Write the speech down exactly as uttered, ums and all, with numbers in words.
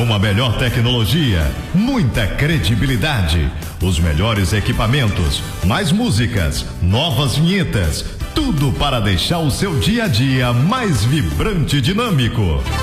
Com a melhor tecnologia, muita credibilidade, os melhores equipamentos, mais músicas, novas vinhetas, tudo para deixar o seu dia a dia mais vibrante e dinâmico.